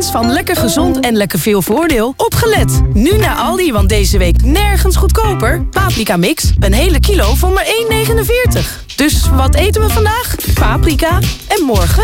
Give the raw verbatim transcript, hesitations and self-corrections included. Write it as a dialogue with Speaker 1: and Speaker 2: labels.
Speaker 1: fans van lekker gezond en lekker veel voordeel. Opgelet! Nu naar Aldi, want deze week nergens goedkoper. Paprika mix, een hele kilo voor maar één negenenveertig. Dus wat eten we vandaag? Paprika. En morgen